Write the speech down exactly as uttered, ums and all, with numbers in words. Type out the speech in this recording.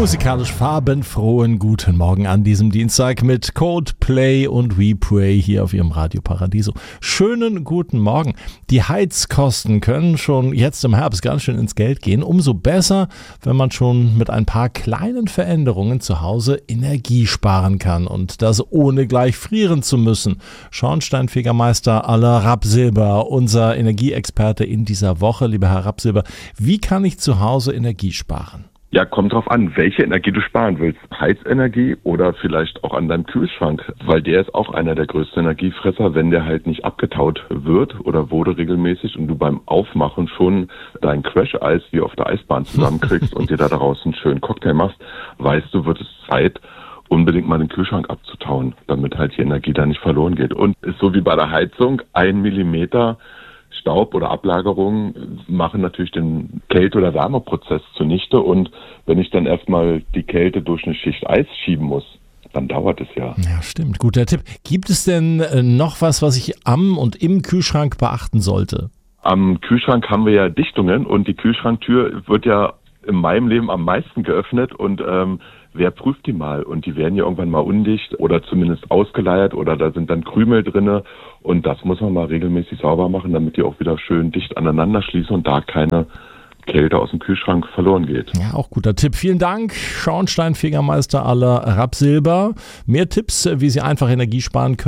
Musikalisch farbenfrohen guten Morgen an diesem Dienstag mit Coldplay und We Pray hier auf Ihrem Radio Paradiso. Schönen guten Morgen. Die Heizkosten können schon jetzt im Herbst ganz schön ins Geld gehen. Umso besser, wenn man schon mit ein paar kleinen Veränderungen zu Hause Energie sparen kann und das ohne gleich frieren zu müssen. Schornsteinfegermeister Alain Rapsilber, unser Energieexperte in dieser Woche. Lieber Herr Rapsilber, wie kann ich zu Hause Energie sparen? Ja, kommt drauf an, welche Energie du sparen willst. Heizenergie oder vielleicht auch an deinem Kühlschrank, weil der ist auch einer der größten Energiefresser, wenn der halt nicht abgetaut wird oder wurde regelmäßig und du beim Aufmachen schon dein Crash-Eis wie auf der Eisbahn zusammenkriegst und dir da daraus einen schönen Cocktail machst, weißt du, wird es Zeit, unbedingt mal den Kühlschrank abzutauen, damit halt die Energie da nicht verloren geht. Und ist so wie bei der Heizung, ein Millimeter Staub oder Ablagerung machen natürlich den Kälte- oder Wärmeprozess zunichte, und wenn ich dann erstmal die Kälte durch eine Schicht Eis schieben muss, dann dauert es ja. Ja, stimmt. Guter Tipp. Gibt es denn noch was, was ich am und im Kühlschrank beachten sollte? Am Kühlschrank haben wir ja Dichtungen, und die Kühlschranktür wird ja in meinem Leben am meisten geöffnet, und ähm, wer prüft die mal? Und die werden ja irgendwann mal undicht oder zumindest ausgeleiert, oder da sind dann Krümel drinne, und das muss man mal regelmäßig sauber machen, damit die auch wieder schön dicht aneinander schließen und da keine Kälte aus dem Kühlschrank verloren geht. Ja, auch guter Tipp. Vielen Dank, Schornsteinfegermeister Alain Rapsilber. Mehr Tipps, wie Sie einfach Energie sparen können,